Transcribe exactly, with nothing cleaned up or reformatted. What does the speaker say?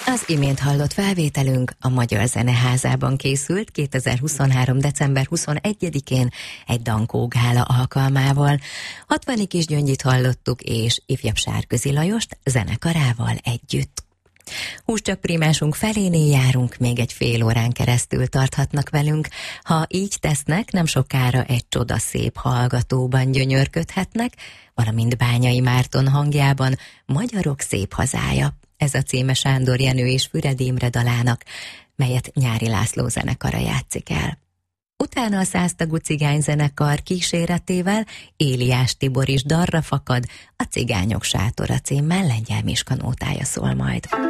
Az imént hallott felvételünk a Magyar Zeneházában készült kétezer-huszonhárom. december huszonegyedikén egy Dankó gála alkalmával. Hatvani Kisgyöngyit hallottuk, és ifjabb Sárközi Lajost zenekarával együtt. Húscsak prímásunk felénél járunk, még egy fél órán keresztül tarthatnak velünk. Ha így tesznek, nem sokára egy csodaszép hallgatóban gyönyörködhetnek, valamint Bányai Márton hangjában Magyarok szép hazája. Ez a címe Sándor Jenő és Füredi Imre dalának, melyet Nyári László zenekara játszik el. Utána a száztagú cigányzenekar kíséretével Éliás Tibor is dalra fakad, a Cigányok sátora címmel Lengyel Miska nótája szól majd.